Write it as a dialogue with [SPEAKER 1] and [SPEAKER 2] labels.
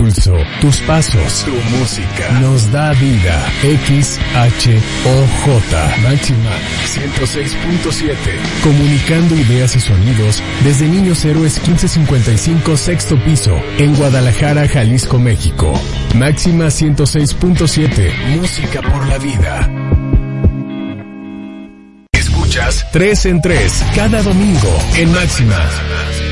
[SPEAKER 1] pulso, tus pasos, tu música, nos da vida. XHOJ, Máxima 106.7. Comunicando ideas y sonidos desde Niños Héroes 1555, sexto piso, en Guadalajara, Jalisco, México. Máxima 106.7, música por la vida. Escuchas 3 en 3, cada domingo en Máxima.